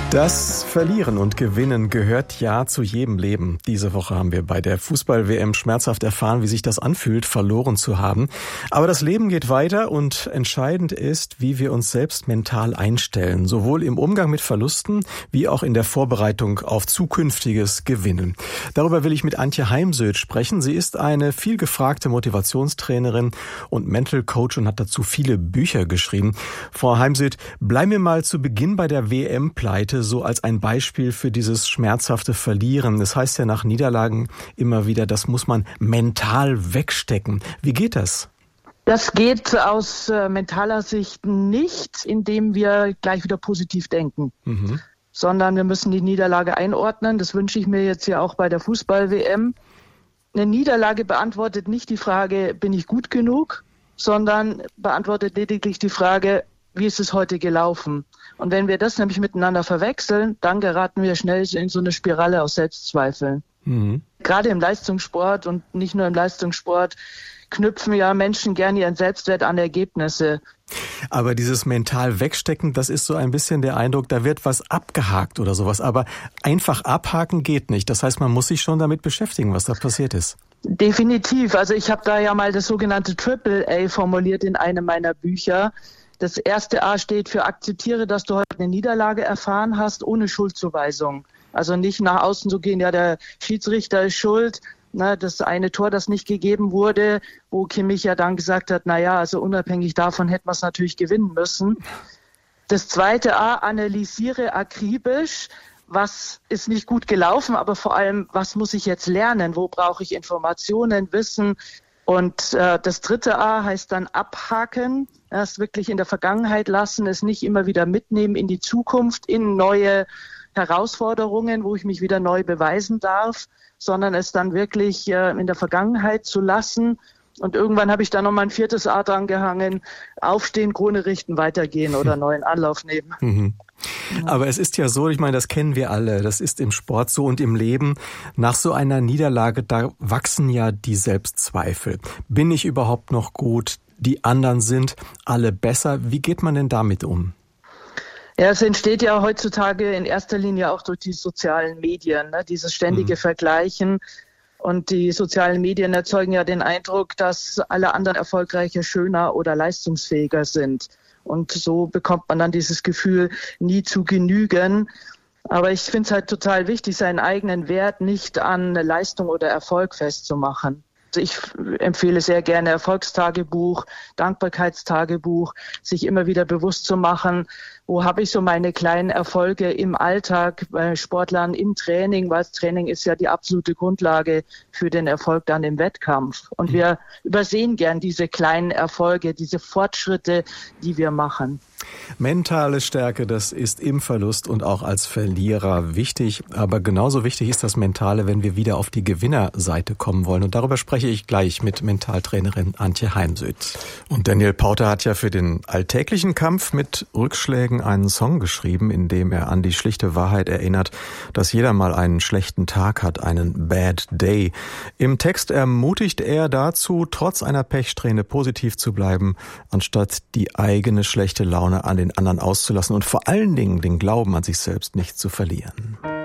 Das Verlieren und Gewinnen gehört ja zu jedem Leben. Diese Woche haben wir bei der Fußball-WM schmerzhaft erfahren, wie sich das anfühlt, verloren zu haben. Aber das Leben geht weiter und entscheidend ist, wie wir uns selbst mental einstellen, sowohl im Umgang mit Verlusten wie auch in der Vorbereitung auf zukünftiges Gewinnen. Darüber will ich mit Antje Heimsöth sprechen. Sie ist eine vielgefragte Motivationstrainerin und Mental Coach und hat dazu viele Bücher geschrieben. Frau Heimsöth, bleiben wir mal zu Beginn bei der WM-Pleite so als ein Beispiel für dieses schmerzhafte Verlieren. Das heißt ja nach Niederlagen immer wieder, das muss man mental wegstecken. Wie geht das? Das geht aus mentaler Sicht nicht, indem wir gleich wieder positiv denken, sondern wir müssen die Niederlage einordnen. Das wünsche ich mir jetzt ja auch bei der Fußball-WM. Eine Niederlage beantwortet nicht die Frage, bin ich gut genug, sondern beantwortet lediglich die Frage, wie ist es heute gelaufen? Und wenn wir das nämlich miteinander verwechseln, dann geraten wir schnell in so eine Spirale aus Selbstzweifeln. Gerade im Leistungssport und nicht nur im Leistungssport knüpfen ja Menschen gerne ihren Selbstwert an Ergebnisse. Aber dieses mental wegstecken, das ist so ein bisschen der Eindruck, da wird was abgehakt oder sowas. Aber einfach abhaken geht nicht. Das heißt, man muss sich schon damit beschäftigen, was da passiert ist. Definitiv. Also ich habe da ja mal das sogenannte Triple A formuliert in einem meiner Bücher. Das erste A steht für akzeptiere, dass du heute eine Niederlage erfahren hast, ohne Schuldzuweisung. Also nicht nach außen zu gehen, ja, der Schiedsrichter ist schuld, das eine Tor, das nicht gegeben wurde, wo Kimmich ja dann gesagt hat, also unabhängig davon hätten wir es natürlich gewinnen müssen. Das zweite A, analysiere akribisch, was ist nicht gut gelaufen, aber vor allem, was muss ich jetzt lernen, wo brauche ich Informationen, Wissen. Und das dritte A heißt dann abhaken, es wirklich in der Vergangenheit lassen, es nicht immer wieder mitnehmen in die Zukunft, in neue Herausforderungen, wo ich mich wieder neu beweisen darf, sondern es dann wirklich in der Vergangenheit zu lassen. Und irgendwann habe ich da noch mal ein viertes A dran gehangen, aufstehen, Krone richten, weitergehen oder neuen Anlauf nehmen. Aber es ist ja so, ich meine, das kennen wir alle, das ist im Sport so und im Leben. Nach so einer Niederlage, da wachsen ja die Selbstzweifel. Bin ich überhaupt noch gut? Die anderen sind alle besser. Wie geht man denn damit um? Ja, es entsteht ja heutzutage in erster Linie auch durch die sozialen Medien, dieses ständige Vergleichen. Und die sozialen Medien erzeugen ja den Eindruck, dass alle anderen erfolgreicher, schöner oder leistungsfähiger sind. Und so bekommt man dann dieses Gefühl, nie zu genügen. Aber ich finde es halt total wichtig, seinen eigenen Wert nicht an Leistung oder Erfolg festzumachen. Also ich empfehle sehr gerne Erfolgstagebuch, Dankbarkeitstagebuch, sich immer wieder bewusst zu machen, wo habe ich so meine kleinen Erfolge im Alltag bei Sportlern im Training, weil das Training ist ja die absolute Grundlage für den Erfolg dann im Wettkampf. Und wir übersehen gern diese kleinen Erfolge, diese Fortschritte, die wir machen. Mentale Stärke, das ist im Verlust und auch als Verlierer wichtig. Aber genauso wichtig ist das Mentale, wenn wir wieder auf die Gewinnerseite kommen wollen. Und darüber spreche ich gleich mit Mentaltrainerin Antje Heimsöth. Und Daniel Pauter hat ja für den alltäglichen Kampf mit Rückschlägen einen Song geschrieben, in dem er an die schlichte Wahrheit erinnert, dass jeder mal einen schlechten Tag hat, einen Bad Day. Im Text ermutigt er dazu, trotz einer Pechsträhne positiv zu bleiben, anstatt die eigene schlechte Laune an den anderen auszulassen und vor allen Dingen den Glauben an sich selbst nicht zu verlieren.